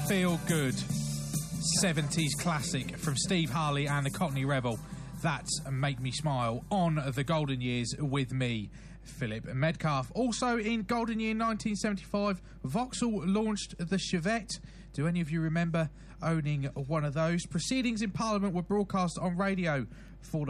feel good 70s classic from Steve Harley and the Cockney Rebel. That's Make Me Smile on the Golden Years with me, Philip Medcalf. Also in Golden Year 1975, Vauxhall launched the Chevette. Do any of you remember owning one of those? Proceedings in Parliament were broadcast on radio for the